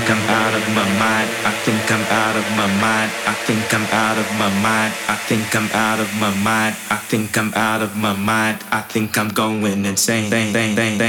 I'm out of my mind. I think I'm out of my mind. I think I'm out of my mind. I think I'm out of my mind. I think I'm out of my mind. I think I'm going insane.